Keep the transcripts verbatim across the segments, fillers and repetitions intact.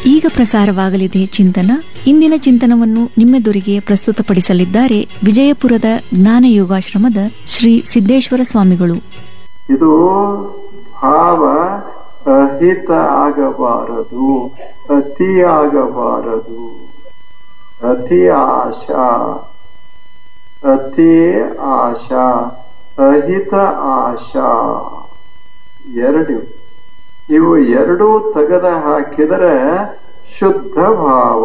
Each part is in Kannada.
ಈಗ ಪ್ರಸಾರವಾಗಲಿದೆ ಚಿಂತನ. ಇಂದಿನ ಚಿಂತನವನ್ನು ನಿಮ್ಮೆದುರಿಗೆ ಪ್ರಸ್ತುತಪಡಿಸಲಿದ್ದಾರೆ ವಿಜಯಪುರದ ಜ್ಞಾನ ಯೋಗಾಶ್ರಮದ ಶ್ರೀ ಸಿದ್ದೇಶ್ವರ ಸ್ವಾಮಿಗಳು. ಇದು ಭಾವ ಅಹಿತ ಆಗಬಾರದು, ಅತಿ ಆಗಬಾರದು. ಅತಿ ಆಶಾ, ಅತಿ ಆಶಾ, ಅಹಿತ ಆಶಾ ಎರಡು. ಇವು ಎರಡೂ ತೆಗೆದ ಹಾಕಿದರೆ ಶುದ್ಧ ಭಾವ.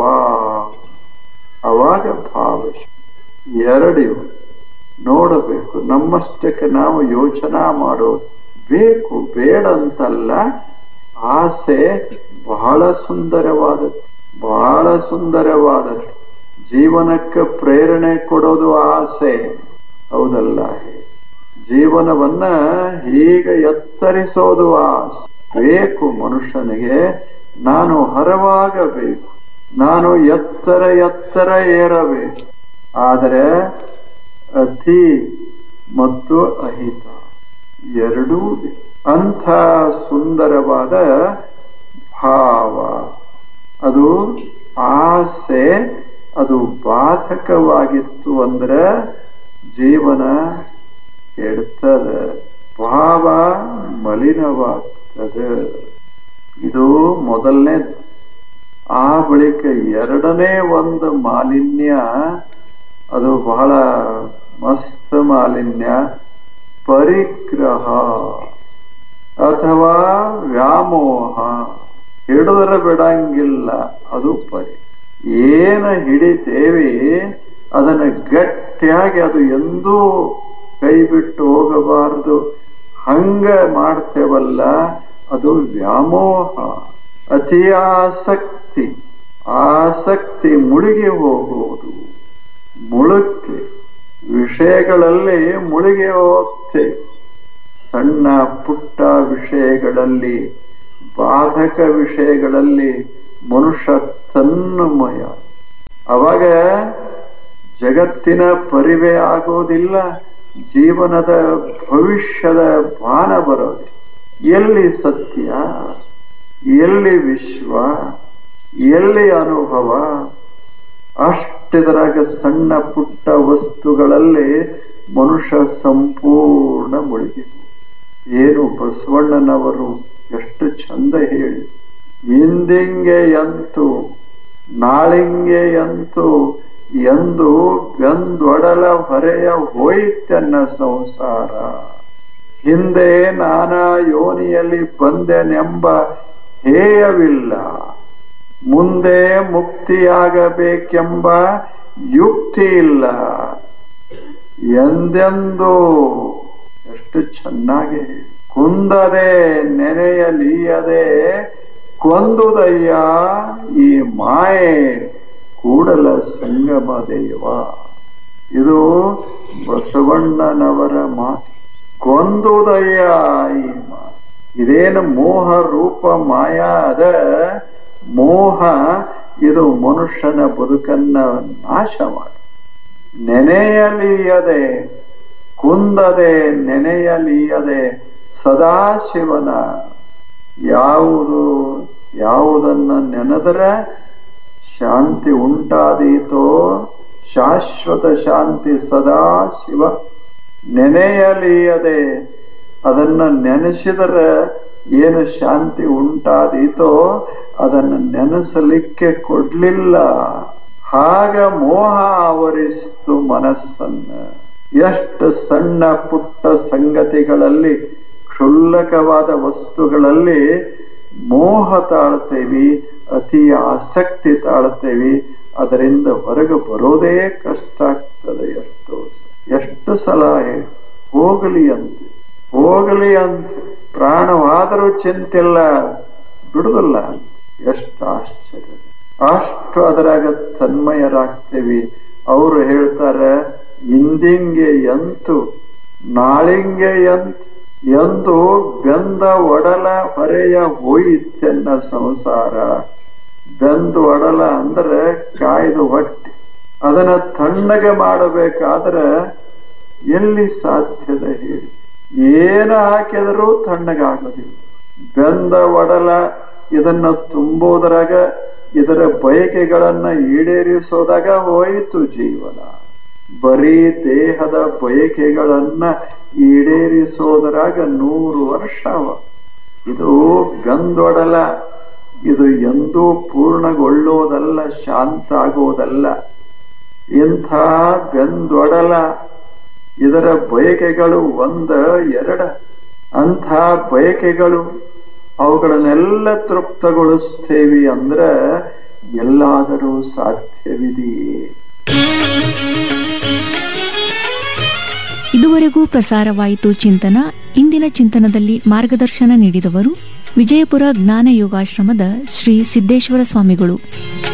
ಅವಾಗ ಭಾವ ಎರಡಿವು ನೋಡಬೇಕು. ನಮ್ಮಷ್ಟಕ್ಕೆ ನಾವು ಯೋಚನಾ ಮಾಡೋದು ಬೇಕು, ಬೇಡಂತಲ್ಲ. ಆಸೆ ಬಹಳ ಸುಂದರವಾದದ್ದು, ಬಹಳ ಸುಂದರವಾದದ್ದು. ಜೀವನಕ್ಕೆ ಪ್ರೇರಣೆ ಕೊಡೋದು ಆಸೆ, ಹೌದಲ್ಲ? ಜೀವನವನ್ನ ಹೀಗೆ ಎತ್ತರಿಸೋದು ಆಸೆ ಬೇಕು. ಮನುಷ್ಯನಿಗೆ ನಾನು ಹರವಾಗಬೇಕು, ನಾನು ಎತ್ತರ ಎತ್ತರ ಏರಬೇಕು. ಆದರೆ ಅತಿ ಮತ್ತು ಅಹಿತ ಎರಡೂ ಅಂಥ ಸುಂದರವಾದ ಭಾವ. ಅದು ಆಸೆ, ಅದು ಬಾಧಕವಾಗಿತ್ತು ಅಂದ್ರೆ ಜೀವನ ಕೆಡ್ತದೆ, ಭಾವ ಮಲಿನವಾಗ್ತದೆ. ಇದು ಮೊದಲನೇ. ಆ ಬಳಿಕ ಎರಡನೇ ಒಂದು ಮಾಲಿನ್ಯ, ಅದು ಬಹಳ ಮಸ್ತ್ ಮಾಲಿನ್ಯ, ಪರಿಗ್ರಹ ಅಥವಾ ವ್ಯಾಮೋಹ. ಹಿಡಿದರೆ ಬಿಡಂಗಿಲ್ಲ, ಅದು ಪರಿ. ಏನ ಹಿಡಿತೇವಿ ಅದನ್ನು ಗಟ್ಟಿಯಾಗಿ, ಅದು ಎಂದೂ ಕೈ ಬಿಟ್ಟು ಹೋಗಬಾರದು. ಹಂಗ ಮಾಡ್ತೇವಲ್ಲ, ಅದು ವ್ಯಾಮೋಹ. ಅತಿ ಆಸಕ್ತಿ, ಆಸಕ್ತಿ ಮುಳುಗಿ ಹೋಗುವುದು. ಮುಳುಗ್ತಿ ವಿಷಯಗಳಲ್ಲಿ ಮುಳುಗಿ ಹೋಗ್ತೆ. ಸಣ್ಣ ಪುಟ್ಟ ವಿಷಯಗಳಲ್ಲಿ, ಬಾಧಕ ವಿಷಯಗಳಲ್ಲಿ ಮನುಷ್ಯ ತನ್ಮಯ. ಅವಾಗ ಜಗತ್ತಿನ ಪರಿವೇ ಆಗೋದಿಲ್ಲ, ಜೀವನದ ಭವಿಷ್ಯದ ಭಾನ ಬರೋದು. ಎಲ್ಲಿ ಸತ್ಯ, ಎಲ್ಲಿ ವಿಶ್ವ, ಎಲ್ಲಿ ಅನುಭವ? ಅಷ್ಟಿದರಾಗ ಸಣ್ಣ ಪುಟ್ಟ ವಸ್ತುಗಳಲ್ಲಿ ಮನುಷ್ಯ ಸಂಪೂರ್ಣ ಮುಳುಗಿ. ಏನು ಬಸವಣ್ಣನವರು ಎಷ್ಟು ಚಂದ ಹೇಳಿ, ಇಂದಿಂಗೆ ಎಂತು ನಾಳಿಂಗೆ ಎಂತು ಎಂದು ಬೆಂದೊಡಲ ಹೊರೆಯ ಹೋಯಿತೆನ್ನ ಸಂಸಾರ. ಹಿಂದೆ ನಾನಾ ಯೋನಿಯಲ್ಲಿ ಬಂದೆನೆಂಬ ಹೇಯವಿಲ್ಲ, ಮುಂದೆ ಮುಕ್ತಿಯಾಗಬೇಕೆಂಬ ಯುಕ್ತಿ ಇಲ್ಲ ಎಂದೆಂದು. ಎಷ್ಟು ಚೆನ್ನಾಗಿ ಕುಂದದೆ ನೆನೆಯಲೀಯದೆ ಕೊಂದುದಯ್ಯ ಈ ಮಾಯೆ ಕೂಡಲ ಸಂಗಮ ದೇವ. ಇದು ಬಸವಣ್ಣನವರ ಮಾತು. ಕೊಂದುದಯ್ಯ ಈ ಮಾ ಇದೇನು ಮೋಹ ರೂಪ ಮಾಯಾ ಅದ. ಮೋಹ ಇದು ಮನುಷ್ಯನ ಬದುಕನ್ನ ನಾಶ ಮಾಡಿ. ನೆನೆಯಲೀಯದೆ ಕುಂದದೆ ನೆನೆಯಲೀಯದೆ ಸದಾಶಿವನ. ಯಾವುದು ಯಾವುದನ್ನ ನೆನೆದರೆ ಶಾಂತಿ ಉಂಟಾದೀತೋ, ಶಾಶ್ವತ ಶಾಂತಿ ಸದಾಶಿವ. ನೆನೆಯಲೀಯದೆ ಅದನ್ನ ನೆನೆಸಿದರೆ ಏನು ಶಾಂತಿ ಉಂಟಾದೀತೋ ಅದನ್ನು ನೆನೆಸಲಿಕ್ಕೆ ಕೊಡ್ಲಿಲ್ಲ. ಹಾಗ ಮೋಹ ಆವರಿಸಿತು ಮನಸ್ಸನ್ನ. ಎಷ್ಟು ಸಣ್ಣ ಪುಟ್ಟ ಸಂಗತಿಗಳಲ್ಲಿ, ಕ್ಷುಲ್ಲಕವಾದ ವಸ್ತುಗಳಲ್ಲಿ ಮೋಹ ತಾಳ್ತೇವಿ, ಅತಿ ಆಸಕ್ತಿ ತಾಳ್ತೇವಿ. ಅದರಿಂದ ಹೊರಗೆ ಬರೋದೇ ಕಷ್ಟ ಆಗ್ತದೆ. ಎಷ್ಟು ಎಷ್ಟು ಸಲ ಹೋಗಲಿ ಅಂತ ಹೋಗಲಿ ಅಂತ ಪ್ರಾಣವಾದರೂ ಚಿಂತಿಲ್ಲ, ಬಿಡುದಿಲ್ಲ. ಎಷ್ಟು ಆಶ್ಚರ್ಯ! ಅಷ್ಟು ಅದರಾಗ ತನ್ಮಯರಾಗ್ತೇವಿ. ಅವರು ಹೇಳ್ತಾರೆ, ಇಂದಿಂಗೆ ಎಂತು ನಾಳಿಂಗೆ ಎಂತ ಎಂದು ಬೆಂದ ಒಡಲ ಹೊರೆಯ ಹೋಯಿತೆನ್ನ ಸಂಸಾರ. ಬೆಂದು ಒಡಲ ಅಂದ್ರೆ ಕಾಯ್ದು ಹೊಟ್ಟೆ. ಅದನ್ನ ತಣ್ಣಗೆ ಮಾಡಬೇಕಾದ್ರೆ ಎಲ್ಲಿ ಸಾಧ್ಯದ ಹೇಳಿ? ಏನು ಹಾಕಿದರೂ ತಣ್ಣಗಾಗೋದಿಲ್ಲ. ಬೆಂದ ಒಡಲ ಇದನ್ನ ತುಂಬೋದ್ರಾಗ ಇದರ ಬಯಕೆಗಳನ್ನ ಈಡೇರಿಸೋದಾಗ ಹೋಯಿತು ಜೀವನ. ಬರೀ ದೇಹದ ಬಯಕೆಗಳನ್ನ ಈಡೇರಿಸೋದ್ರಾಗ ನೂರು ವರ್ಷ ಅವ. ಇದು ಗಂದೊಡಲ, ಇದು ಎಂದೂ ಪೂರ್ಣಗೊಳ್ಳೋದಲ್ಲ, ಶಾಂತ ಆಗೋದಲ್ಲ. ಇಂಥ ಗಂದೊಡಲ, ಇದರ ಬಯಕೆಗಳು ಒಂದ ಎರಡ, ಅಂಥ ಬಯಕೆಗಳು ಅವುಗಳನ್ನೆಲ್ಲ ತೃಪ್ತಗೊಳಿಸ್ತೇವಿ ಅಂದ್ರ ಎಲ್ಲಾದರೂ ಸಾಧ್ಯವಿದೆಯೇ? ಇದುವರೆಗೂ ಪ್ರಸಾರವಾಯಿತು ಚಿಂತನ. ಇಂದಿನ ಚಿಂತನದಲ್ಲಿ ಮಾರ್ಗದರ್ಶನ ನೀಡಿದವರು ವಿಜಯಪುರ ಜ್ಞಾನ ಯೋಗಾಶ್ರಮದ ಶ್ರೀ ಸಿದ್ದೇಶ್ವರ ಸ್ವಾಮಿಗಳು.